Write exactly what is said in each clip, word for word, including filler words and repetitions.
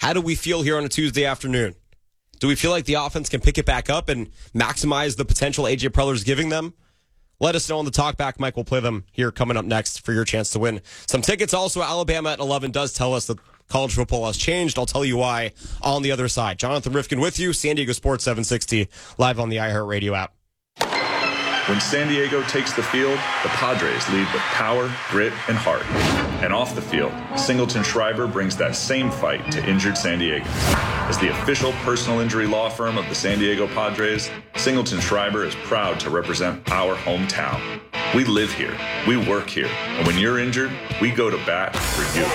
How do we feel here on a Tuesday afternoon? Do we feel like the offense can pick it back up and maximize the potential A J Preller's giving them? Let us know on the talkback. Mike will play them here coming up next for your chance to win some tickets. Also, Alabama at eleven does tell us that college football has changed. I'll tell you why on the other side. Jonathan Rifkin with you, San Diego Sports seven sixty, live on the iHeartRadio app. When San Diego takes the field, the Padres lead with power, grit, and heart. And off the field, Singleton Schreiber brings that same fight to injured San Diegans. As the official personal injury law firm of the San Diego Padres, Singleton Schreiber is proud to represent our hometown. We live here, we work here, and when you're injured, we go to bat for you.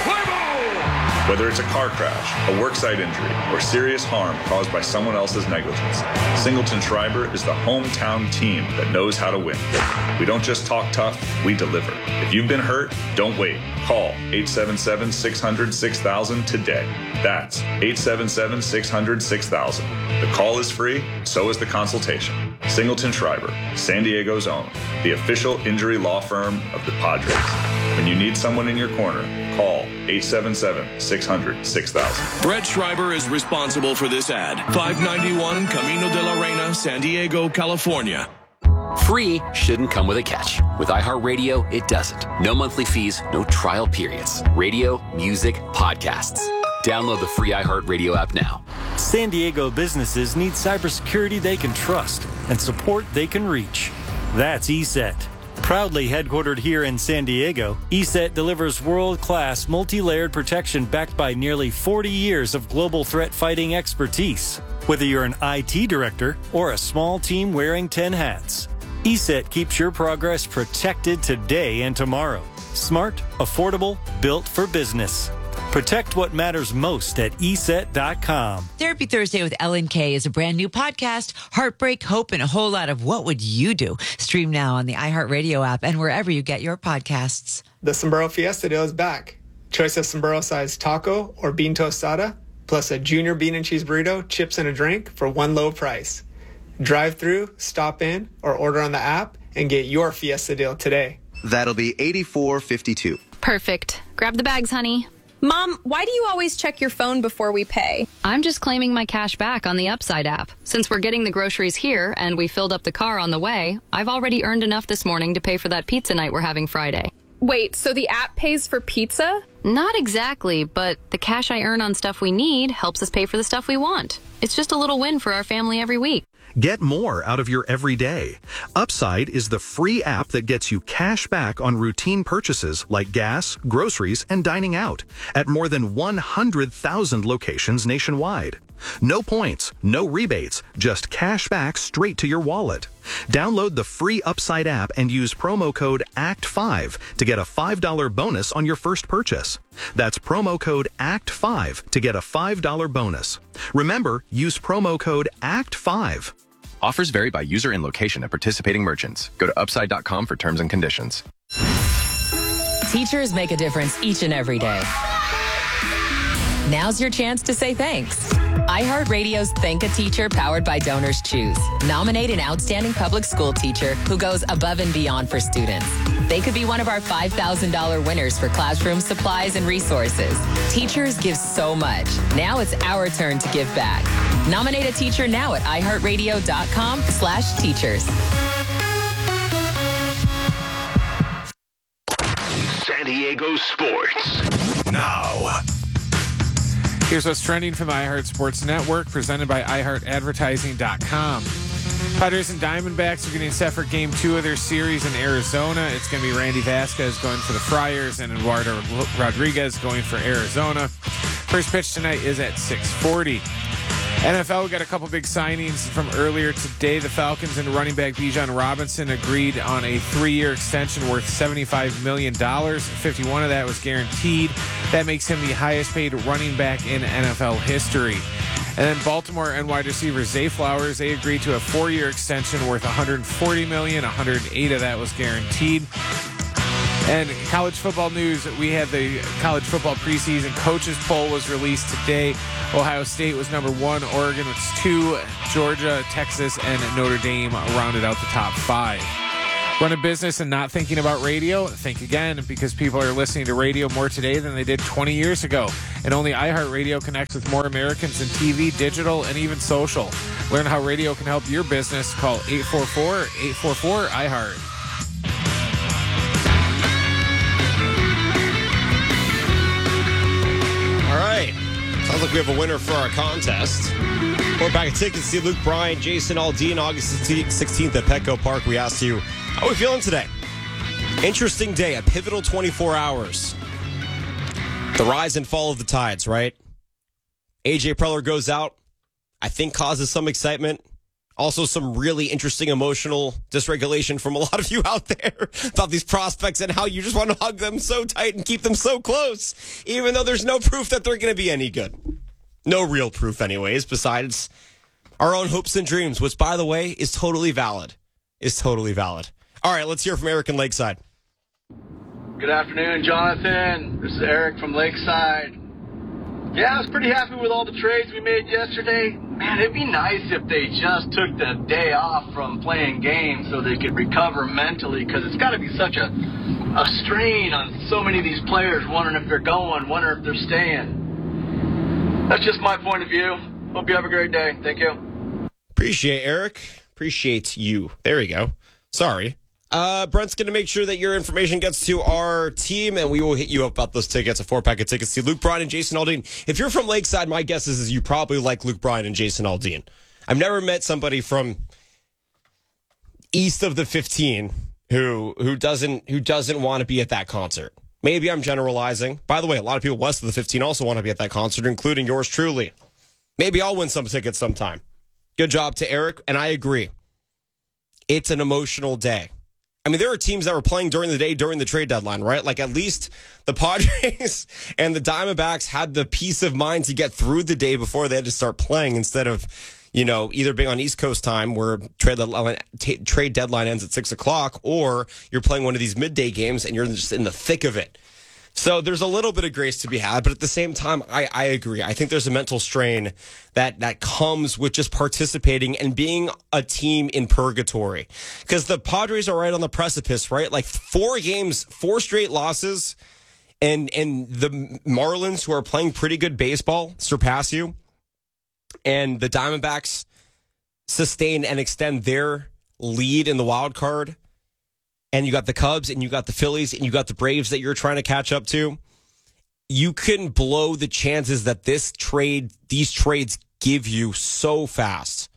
Whether it's a car crash, a worksite injury, or serious harm caused by someone else's negligence, Singleton Schreiber is the hometown team that knows how to win. We don't just talk tough, we deliver. If you've been hurt, don't wait. Call eight seven seven, six hundred, six thousand today. That's eight seven seven, six hundred, six thousand. The call is free, so is the consultation. Singleton Schreiber, San Diego's own, the official injury law firm of the Padres. When you need someone in your corner, call eight seven seven, six hundred, six thousand. Brett Schreiber is responsible for this ad. five ninety-one Camino de la Reina, San Diego, California. Free shouldn't come with a catch. With iHeartRadio, it doesn't. No monthly fees, no trial periods. Radio, music, podcasts. Download the free iHeartRadio app now. San Diego businesses need cybersecurity they can trust and support they can reach. That's E S E T. Proudly headquartered here in San Diego, E S E T delivers world-class multi-layered protection backed by nearly forty years of global threat fighting expertise. Whether you're an I T director or a small team wearing ten hats, E S E T keeps your progress protected today and tomorrow. Smart, affordable, built for business. Protect what matters most at E S E T dot com. Therapy Thursday with Ellen Kay is a brand new podcast. Heartbreak, hope, and a whole lot of what would you do? Stream now on the iHeartRadio app and wherever you get your podcasts. The Sombrero Fiesta deal is back. Choice of sombrero-sized taco or bean tostada, plus a junior bean and cheese burrito, chips, and a drink for one low price. Drive through, stop in, or order on the app and get your Fiesta deal today. That'll be eighty-four fifty-two. Perfect. Grab the bags, honey. Mom, why do you always check your phone before we pay? I'm just claiming my cash back on the Upside app. Since we're getting the groceries here and we filled up the car on the way, I've already earned enough this morning to pay for that pizza night we're having Friday. Wait, so the app pays for pizza? Not exactly, but the cash I earn on stuff we need helps us pay for the stuff we want. It's just a little win for our family every week. Get more out of your everyday. Upside is the free app that gets you cash back on routine purchases like gas, groceries, and dining out at more than one hundred thousand locations nationwide. No points, no rebates, just cash back straight to your wallet. Download the free Upside app and use promo code A C T five to get a five dollars bonus on your first purchase. That's promo code A C T five to get a five dollars bonus. Remember, use promo code A C T five. Offers vary by user and location at participating merchants. Go to upside dot com for terms and conditions. Teachers make a difference each and every day. Now's your chance to say thanks. iHeartRadio's Thank a Teacher, powered by Donors Choose. Nominate an outstanding public school teacher who goes above and beyond for students. They could be one of our five thousand dollars winners for classroom supplies and resources. Teachers give so much. Now it's our turn to give back. Nominate a teacher now at iHeartRadio dot com slash teachers. San Diego Sports. Now. Here's what's trending from the iHeart Sports Network, presented by i heart advertising dot com. Padres and Diamondbacks are getting set for game two of their series in Arizona. It's going to be Randy Vasquez going for the Friars and Eduardo Rodriguez going for Arizona. First pitch tonight is at six forty. N F L, we got a couple big signings from earlier today. The Falcons and running back Bijan Robinson agreed on a three-year extension worth seventy-five million dollars. fifty-one of that was guaranteed. That makes him the highest-paid running back in N F L history. And then Baltimore and wide receiver Zay Flowers, they agreed to a four-year extension worth one hundred forty million dollars. one hundred eight of that was guaranteed. And college football news, we had the college football preseason coaches poll was released today. Ohio State was number one, Oregon was two, Georgia, Texas, and Notre Dame rounded out the top five. Run a business and not thinking about radio? Think again, because people are listening to radio more today than they did twenty years ago. And only iHeartRadio connects with more Americans in T V, digital, and even social. Learn how radio can help your business. Call eight four four, eight four four, I heart. All right. Sounds like we have a winner for our contest. We're back at tickets to see Luke Bryan, Jason Aldean, August sixteenth at Petco Park. We asked you, how are we feeling today? Interesting day, a pivotal twenty-four hours. The rise and fall of the tides, right? A J Preller goes out, I think causes some excitement. Also some really interesting emotional dysregulation from a lot of you out there about these prospects and how you just want to hug them so tight and keep them so close, even though there's no proof that they're going to be any good. No real proof anyways, besides our own hopes and dreams, which, by the way, is totally valid. Is totally valid. All right, let's hear from Eric in Lakeside. Good afternoon, Jonathan. This is Eric from Lakeside. Yeah, I was pretty happy with all the trades we made yesterday. Man, it'd be nice if they just took the day off from playing games so they could recover mentally, because it's got to be such a, a strain on so many of these players, wondering if they're going, wondering if they're staying. That's just my point of view. Hope you have a great day. Thank you. Appreciate Eric. Appreciate you. There you go. Sorry. Uh, Brent's going to make sure that your information gets to our team, and we will hit you up about those tickets, a four-pack of tickets to Luke Bryan and Jason Aldean. If you're from Lakeside, my guess is, is you probably like Luke Bryan and Jason Aldean. I've never met somebody from east of the fifteen who who doesn't who doesn't want to be at that concert. Maybe I'm generalizing. By the way, a lot of people west of the fifteen also want to be at that concert, including yours truly. Maybe I'll win some tickets sometime. Good job to Eric, and I agree. It's an emotional day. I mean, there are teams that were playing during the day, during the trade deadline, right? Like, at least the Padres and the Diamondbacks had the peace of mind to get through the day before they had to start playing, instead of, you know, either being on East Coast time where trade deadline, t- trade deadline ends at six o'clock, or you're playing one of these midday games and you're just in the thick of it. So there's a little bit of grace to be had, but at the same time, I, I agree. I think there's a mental strain that, that comes with just participating and being a team in purgatory. Because the Padres are right on the precipice, right? Like four games, four straight losses, and and the Marlins, who are playing pretty good baseball, surpass you. And the Diamondbacks sustain and extend their lead in the wild card. And you got the Cubs, and you got the Phillies, and you got the Braves that you're trying to catch up to. You couldn't blow the chances that this trade, these trades give you so fast.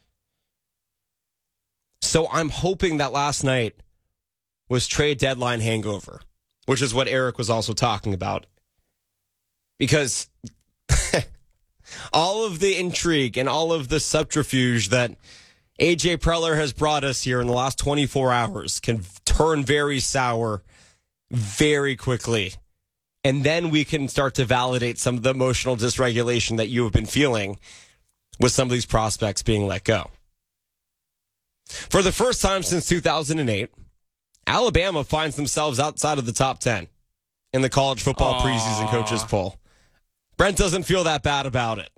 So I'm hoping that last night was trade deadline hangover, which is what Eric was also talking about. Because all of the intrigue and all of the subterfuge that A J Preller has brought us here in the last twenty-four hours can turn very sour very quickly. And then we can start to validate some of the emotional dysregulation that you have been feeling with some of these prospects being let go. For the first time since two thousand eight, Alabama finds themselves outside of the top ten in the college football Aww. preseason coaches poll. Brent doesn't feel that bad about it.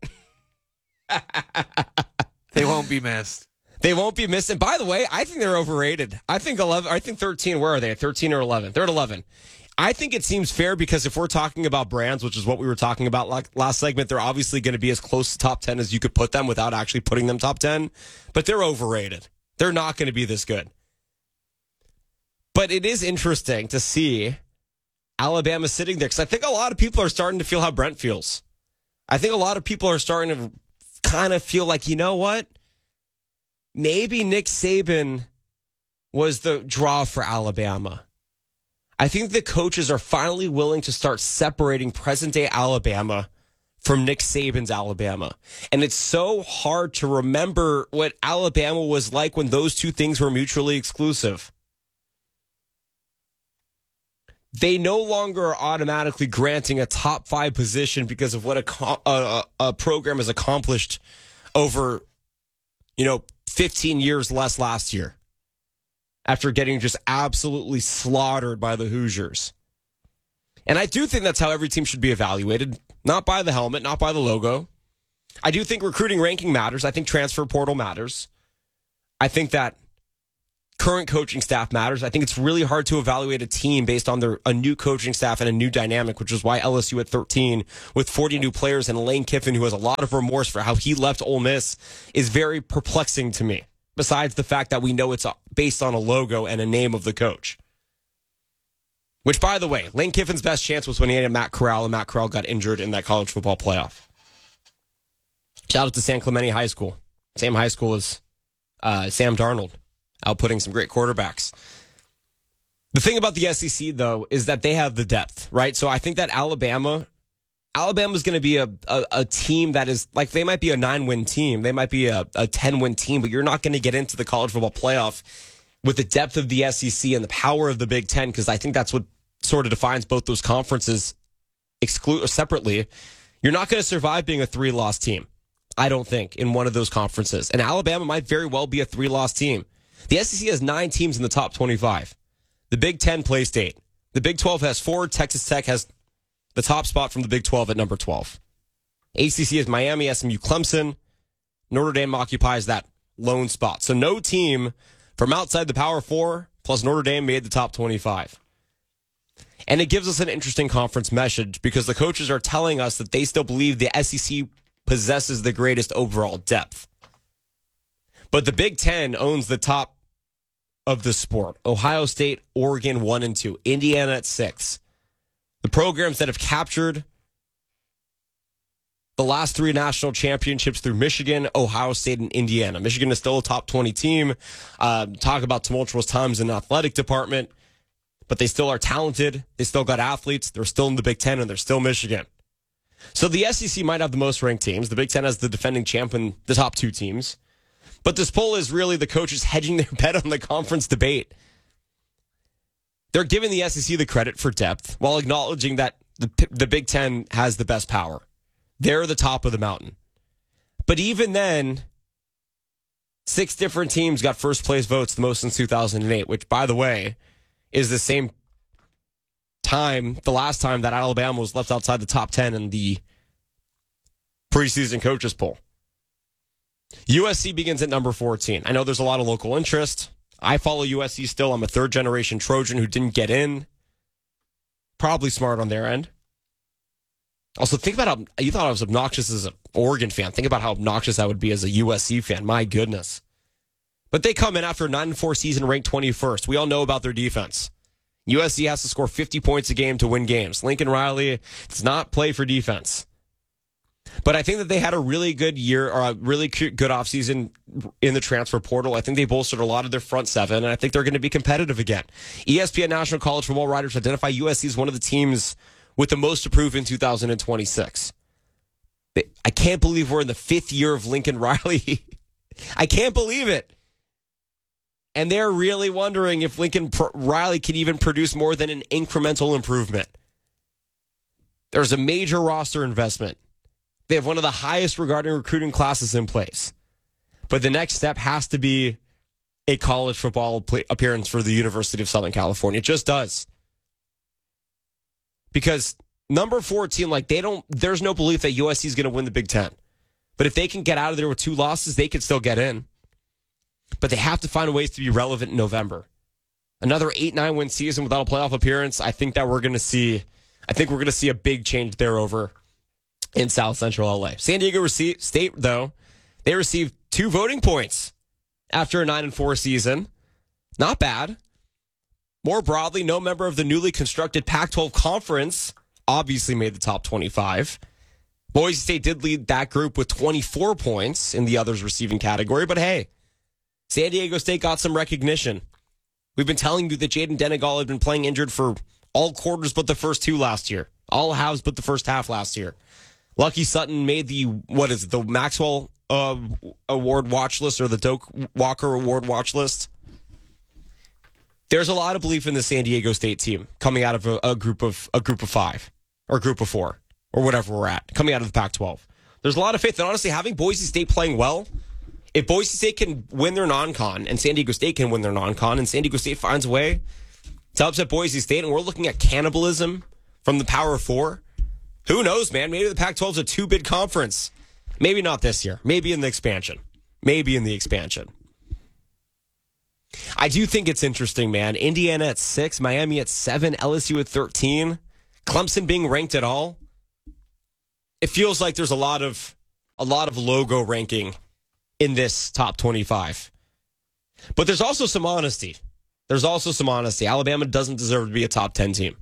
They won't be missed. They won't be missed. And by the way, I think they're overrated. I think eleven. I think thirteen. Where are they? thirteen or eleven? They're at eleven. I think it seems fair because if we're talking about brands, which is what we were talking about last segment, they're obviously going to be as close to top ten as you could put them without actually putting them top ten. But they're overrated. They're not going to be this good. But it is interesting to see Alabama sitting there, because I think a lot of people are starting to feel how Brent feels. I think a lot of people are starting to kind of feel like, you know what? Maybe Nick Saban was the draw for Alabama. I think the coaches are finally willing to start separating present-day Alabama from Nick Saban's Alabama. And it's so hard to remember what Alabama was like when those two things were mutually exclusive. They no longer are automatically granting a top five position because of what a, a, a program has accomplished over, you know, fifteen years less last year, after getting just absolutely slaughtered by the Hoosiers. And I do think that's how every team should be evaluated, not by the helmet, not by the logo. I do think recruiting ranking matters. I think transfer portal matters. I think that current coaching staff matters. I think it's really hard to evaluate a team based on their a new coaching staff and a new dynamic, which is why L S U at thirteen with forty new players and Lane Kiffin, who has a lot of remorse for how he left Ole Miss, is very perplexing to me, besides the fact that we know it's based on a logo and a name of the coach. Which, by the way, Lane Kiffin's best chance was when he had Matt Corral, and Matt Corral got injured in that college football playoff. Shout out to San Clemente High School. Same high school as uh, Sam Darnold, outputting some great quarterbacks. The thing about the S E C, though, is that they have the depth, right? So I think that Alabama, Alabama's going to be a, a, a team that is, like, they might be a nine-win team. They might be a, a ten-win team, but you're not going to get into the college football playoff with the depth of the S E C and the power of the Big Ten, because I think that's what sort of defines both those conferences exclu- or separately. You're not going to survive being a three-loss team, I don't think, in one of those conferences. And Alabama might very well be a three-loss team. The S E C has nine teams in the top twenty-five. The Big Ten placed eight. The Big twelve has four. Texas Tech has the top spot from the Big twelve at number twelve. A C C is Miami, S M U, Clemson. Notre Dame occupies that lone spot. So no team from outside the Power Four plus Notre Dame made the top twenty-five. And it gives us an interesting conference message because the coaches are telling us that they still believe the S E C possesses the greatest overall depth. But the Big Ten owns the top of the sport. Ohio State, Oregon, one and two. Indiana at six. The programs that have captured the last three national championships through Michigan, Ohio State, and Indiana. Michigan is still a top twenty team. Uh, talk about tumultuous times in the athletic department, but they still are talented. They still got athletes. They're still in the Big Ten, and they're still Michigan. So the S E C might have the most ranked teams. The Big Ten has the defending champ and the top two teams. But this poll is really the coaches hedging their bet on the conference debate. They're giving the S E C the credit for depth while acknowledging that the, the Big Ten has the best power. They're the top of the mountain. But even then, six different teams got first place votes, the most since two thousand eight, which, by the way, is the same time, the last time that Alabama was left outside the top ten in the preseason coaches poll. U S C begins at number fourteen. I know there's a lot of local interest. I follow U S C still. I'm a third-generation Trojan who didn't get in. Probably smart on their end. Also, think about how you thought I was obnoxious as an Oregon fan. Think about how obnoxious I would be as a U S C fan. My goodness. But they come in after a nine and four season ranked twenty-first. We all know about their defense. U S C has to score fifty points a game to win games. Lincoln Riley does not play for defense. But I think that they had a really good year, or a really good offseason in the transfer portal. I think they bolstered a lot of their front seven, and I think they're going to be competitive again. E S P N National College Football Writers identify U S C as one of the teams with the most to prove in two thousand twenty-six. I can't believe we're in the fifth year of Lincoln Riley. I can't believe it. And they're really wondering if Lincoln Riley can even produce more than an incremental improvement. There's a major roster investment. They have one of the highest regarding recruiting classes in place. But the next step has to be a college football appearance for the University of Southern California. It just does. Because number fourteen, like they don't, there's no belief that U S C is going to win the Big Ten. But if they can get out of there with two losses, they could still get in. But they have to find ways to be relevant in November. Another eight nine win season without a playoff appearance. I think that we're going to see, I think we're going to see a big change there over in South Central L A. San Diego State, though, they received two voting points after a nine and four season. Not bad. More broadly, no member of the newly constructed Pac twelve conference obviously made the top twenty-five. Boise State did lead that group with twenty-four points in the others receiving category, but hey, San Diego State got some recognition. We've been telling you that Jaden Denegal had been playing injured for all quarters but the first two last year. All halves but the first half last year. Lucky Sutton made the, what is it, the Maxwell uh, Award watch list or the Doak Walker Award watch list. There's a lot of belief in the San Diego State team coming out of a, a group of a group of five or group of four or whatever we're at, coming out of the Pac twelve. There's a lot of faith. And honestly, having Boise State playing well, if Boise State can win their non-con and San Diego State can win their non-con and San Diego State finds a way to upset Boise State and we're looking at cannibalism from the Power Four, who knows, man? Maybe the Pac twelve is a two-bid conference. Maybe not this year. Maybe in the expansion. Maybe in the expansion. I do think it's interesting, man. Indiana at six, Miami at seven, L S U at thirteen, Clemson being ranked at all. It feels like there's a lot of a lot of logo ranking in this top twenty-five. But there's also some honesty. There's also some honesty. Alabama doesn't deserve to be a top ten team.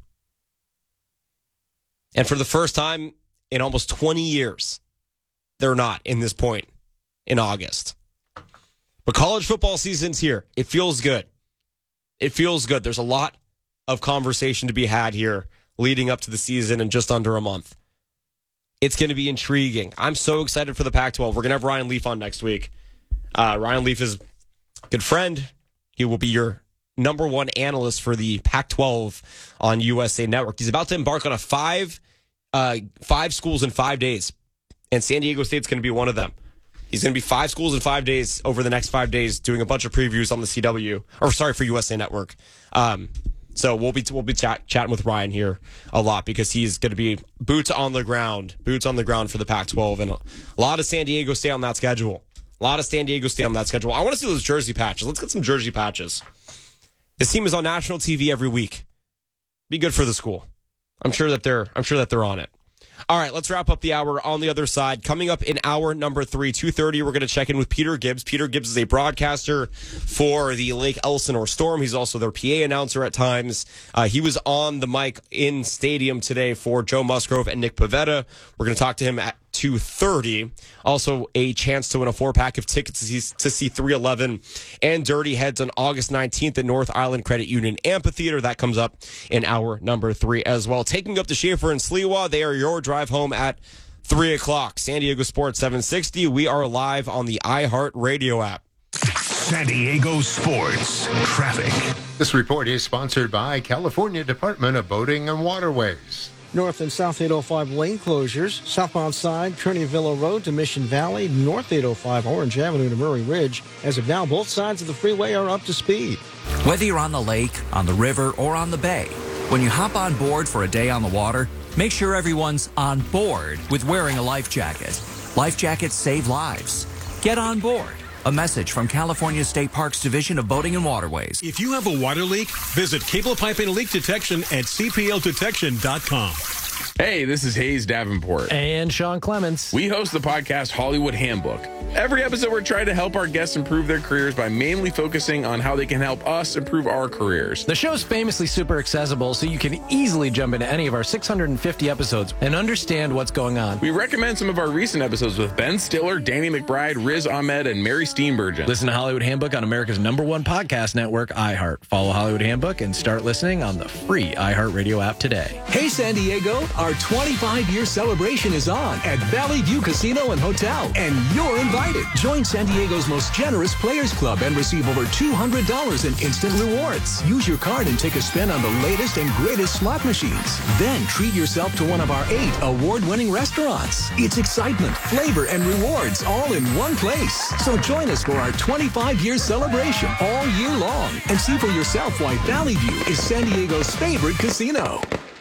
And for the first time in almost twenty years, they're not in this point in August. But college football season's here. It feels good. It feels good. There's a lot of conversation to be had here leading up to the season in just under a month. It's going to be intriguing. I'm so excited for the Pac twelve. We're going to have Ryan Leaf on next week. Uh, Ryan Leaf is a good friend. He will be your number one analyst for the Pac twelve on U S A Network. He's about to embark on a five, uh, five schools in five days, and San Diego State's going to be one of them. He's going to be five schools in five days over the next five days, doing a bunch of previews on the C W, or sorry, for U S A Network. Um, so we'll be we'll be chat, chatting with Ryan here a lot because he's going to be boots on the ground, boots on the ground for the Pac twelve, and a lot of San Diego State on that schedule. A lot of San Diego State on that schedule. I want to see those jersey patches. Let's get some jersey patches. This team is on national T V every week. Be good for the school. I'm sure that they're I'm sure that they're on it. All right, let's wrap up the hour on the other side. Coming up in hour number three, two thirty, we're going to check in with Peter Gibbs. Peter Gibbs is a broadcaster for the Lake Elsinore Storm. He's also their P A announcer at times. Uh, he was on the mic in stadium today for Joe Musgrove and Nick Pavetta. We're going to talk to him at two thirty. Also, a chance to win a four-pack of tickets to see, to see three eleven and Dirty Heads on August nineteenth at North Island Credit Union Amphitheater. That comes up in hour number three as well. Taking up to Schaefer and Sliwa, they are your drive home at three o'clock. San Diego Sports seven sixty. We are live on the iHeart Radio app. San Diego Sports Traffic. This report is sponsored by California Department of Boating and Waterways. North and South eight oh five lane closures. Southbound side, Trinity Villa Road to Mission Valley. North eight oh five Orange Avenue to Murray Ridge. As of now, both sides of the freeway are up to speed. Whether you're on the lake, on the river, or on the bay, when you hop on board for a day on the water, make sure everyone's on board with wearing a life jacket. Life jackets save lives. Get on board. A message from California State Parks Division of Boating and Waterways. If you have a water leak, visit Cable Pipe and Leak Detection at c p l detection dot com. Hey, this is Hayes Davenport. And Sean Clements. We host the podcast Hollywood Handbook. Every episode, we're trying to help our guests improve their careers by mainly focusing on how they can help us improve our careers. The show's famously super accessible, so you can easily jump into any of our six hundred fifty episodes and understand what's going on. We recommend some of our recent episodes with Ben Stiller, Danny McBride, Riz Ahmed, and Mary Steenburgen. Listen to Hollywood Handbook on America's number one podcast network, iHeart. Follow Hollywood Handbook and start listening on the free iHeart Radio app today. Hey, San Diego, our twenty-five year celebration is on at Valley View Casino and Hotel, and you're invited. Join San Diego's most generous Players Club and receive over two hundred dollars in instant rewards. Use your card and take a spin on the latest and greatest slot machines. Then treat yourself to one of our eight award-winning restaurants. It's excitement, flavor, and rewards all in one place. So join us for our twenty-five year celebration all year long and see for yourself why Valley View is San Diego's favorite casino.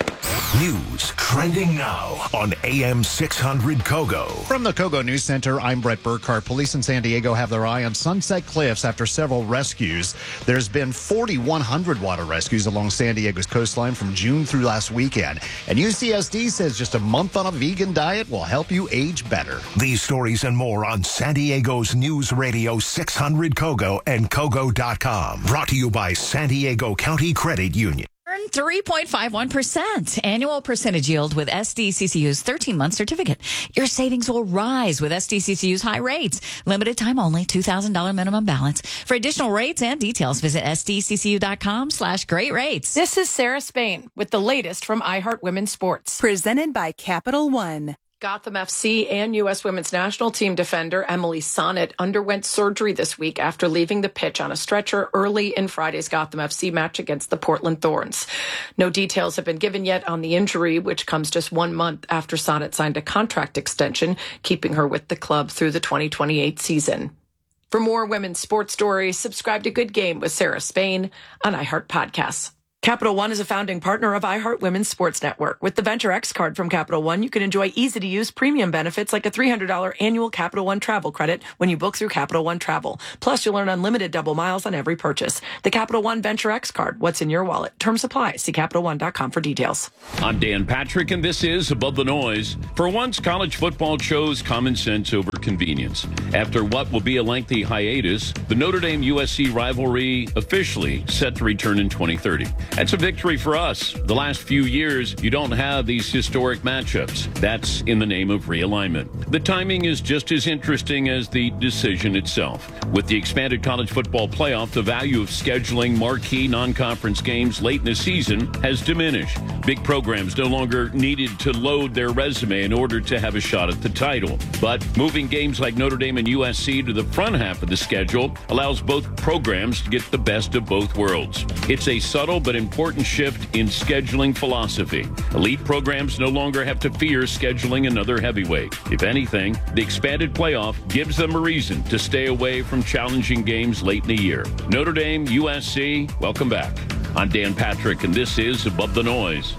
News trending now on A M six hundred Kogo. From the Kogo News Center, I'm Brett Burkhart. Police in San Diego have their eye on Sunset Cliffs after several rescues. There's been forty-one hundred water rescues along San Diego's coastline from June through last weekend. And U C S D says just a month on a vegan diet will help you age better. These stories and more on San Diego's News Radio six hundred Kogo and Kogo dot com. Brought to you by San Diego County Credit Union. Earn three point five one percent annual percentage yield with S D C C U's thirteen month certificate. Your savings will rise with S D C C U's high rates. Limited time only, two thousand dollars minimum balance. For additional rates and details, visit S D C C U dot com slash great rates. This is Sarah Spain with the latest from iHeart Women's Sports. Presented by Capital One. Gotham F C and U S Women's National Team defender Emily Sonnet underwent surgery this week after leaving the pitch on a stretcher early in Friday's Gotham F C match against the Portland Thorns. No details have been given yet on the injury, which comes just one month after Sonnet signed a contract extension, keeping her with the club through the twenty twenty-eight season. For more women's sports stories, subscribe to Good Game with Sarah Spain on iHeart Podcasts. Capital One is a founding partner of iHeart Women's Sports Network. With the Venture X card from Capital One, you can enjoy easy-to-use premium benefits like a three hundred dollars annual Capital One travel credit when you book through Capital One Travel. Plus, you'll earn unlimited double miles on every purchase. The Capital One Venture X card. What's in your wallet? Terms apply. See Capital One dot com for details. I'm Dan Patrick, and this is Above the Noise. For once, college football chose common sense over convenience. After what will be a lengthy hiatus, the Notre Dame U S C rivalry officially set to return in twenty thirty. That's a victory for us. The last few years, you don't have these historic matchups. That's in the name of realignment. The timing is just as interesting as the decision itself. With the expanded college football playoff, the value of scheduling marquee non-conference games late in the season has diminished. Big programs no longer needed to load their resume in order to have a shot at the title. But moving games like Notre Dame and U S C to the front half of the schedule allows both programs to get the best of both worlds. It's a subtle but important shift in scheduling philosophy. Elite programs no longer have to fear scheduling another heavyweight. If anything, the expanded playoff gives them a reason to stay away from challenging games late in the year. Notre Dame, U S C, welcome back. I'm Dan Patrick, and this is Above the Noise.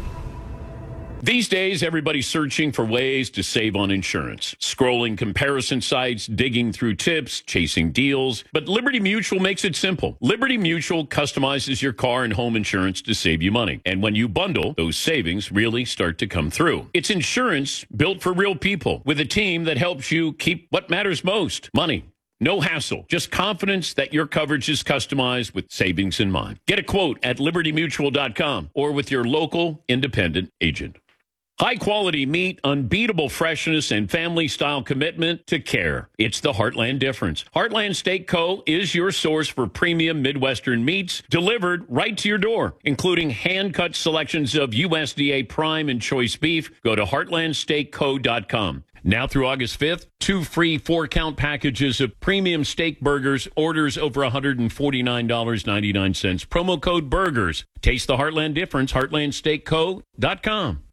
These days, everybody's searching for ways to save on insurance. Scrolling comparison sites, digging through tips, chasing deals. But Liberty Mutual makes it simple. Liberty Mutual customizes your car and home insurance to save you money. And when you bundle, those savings really start to come through. It's insurance built for real people with a team that helps you keep what matters most, money. No hassle, just confidence that your coverage is customized with savings in mind. Get a quote at liberty mutual dot com or with your local independent agent. High-quality meat, unbeatable freshness, and family-style commitment to care. It's the Heartland difference. Heartland Steak Co. is your source for premium Midwestern meats delivered right to your door, including hand-cut selections of U S D A prime and choice beef. Go to heartland steak co dot com. Now through August fifth, two free four-count packages of premium steak burgers, orders over one hundred forty-nine dollars and ninety-nine cents. Promo code BURGERS. Taste the Heartland difference, heartland steak co dot com.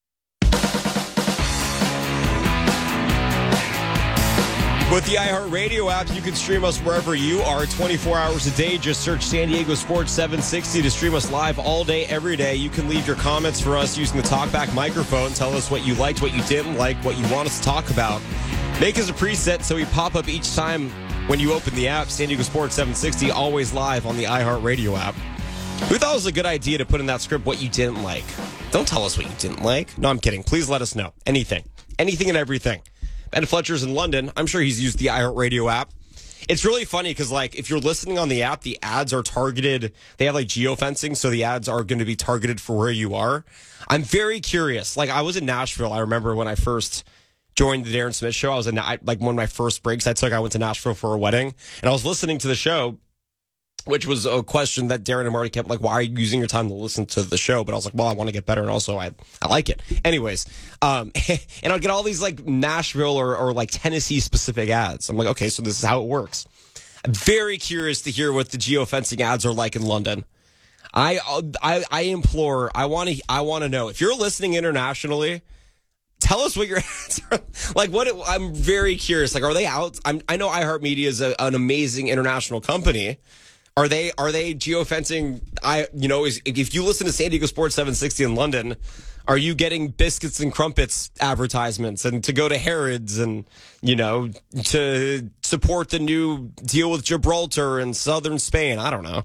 With the iHeartRadio app, you can stream us wherever you are twenty-four hours a day. Just search San Diego Sports seven sixty to stream us live all day, every day. You can leave your comments for us using the TalkBack microphone. Tell us what you liked, what you didn't like, what you want us to talk about. Make us a preset so we pop up each time when you open the app. San Diego Sports seven sixty, always live on the iHeartRadio app. We thought it was a good idea to put in that script what you didn't like. Don't tell us what you didn't like. No, I'm kidding. Please let us know. Anything. Anything and everything. Ben Fletcher's in London. I'm sure he's used the iHeartRadio app. It's really funny because, like, if you're listening on the app, the ads are targeted. They have, like, geofencing, so the ads are going to be targeted for where you are. I'm very curious. Like, I was in Nashville. I remember when I first joined the Darren Smith show. I was in, like, one of my first breaks I took. I went to Nashville for a wedding, and I was listening to the show, which was a question that Darren and Marty kept, like, why are you using your time to listen to the show? But I was like, well, I want to get better, and also I I like it. Anyways, um, and I'd get all these, like, Nashville or, or like, Tennessee-specific ads. I'm like, okay, so this is how it works. I'm very curious to hear what the geofencing ads are like in London. I I, I implore, I want to I want to know. If you're listening internationally, tell us what your ads are. Like, what? It, I'm very curious. Like, are they out? I'm, I know iHeartMedia is a, an amazing international company. Are they are they geofencing? I you know is, if you listen to San Diego Sports seven sixty in London, are you getting biscuits and crumpets advertisements and to go to Harrods and you know to support the new deal with Gibraltar and southern Spain? I don't know.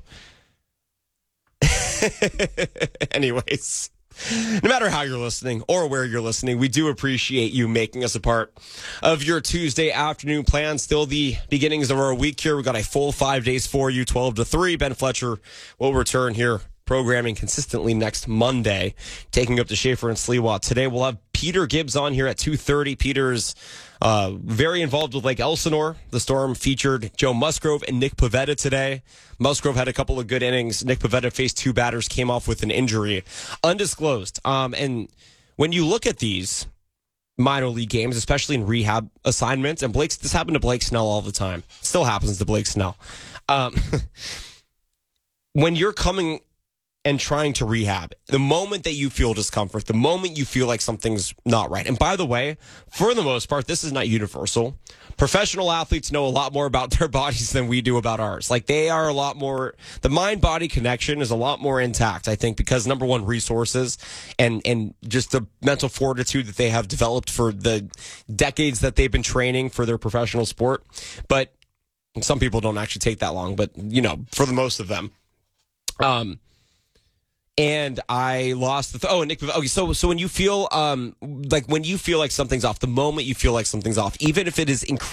Anyways. No matter how you're listening or where you're listening, we do appreciate you making us a part of your Tuesday afternoon plan. Still the beginnings of our week here. We've got a full five days for you, twelve to three. Ben Fletcher will return here programming consistently next Monday, taking up to Schaefer and Sliwa. Today we'll have Peter Gibbs on here at two thirty. Peter's uh, very involved with Lake Elsinore. The Storm featured Joe Musgrove and Nick Pavetta today. Musgrove had a couple of good innings. Nick Pavetta faced two batters, came off with an injury. Undisclosed. Um, and when you look at these minor league games, especially in rehab assignments, and Blake, this happened to Blake Snell all the time. Still happens to Blake Snell. Um, when you're coming and trying to rehab. The moment that you feel discomfort, the moment you feel like something's not right. And by the way, for the most part, this is not universal. Professional athletes know a lot more about their bodies than we do about ours. Like, they are a lot more, the mind-body connection is a lot more intact, I think, because number one, resources and, and just the mental fortitude that they have developed for the decades that they've been training for their professional sport. But some people don't actually take that long, but, you know, for the most of them. Um, And I lost the, th- oh, and Nick, okay, so, so when you feel, um, like when you feel like something's off, the moment you feel like something's off, even if it is incredible,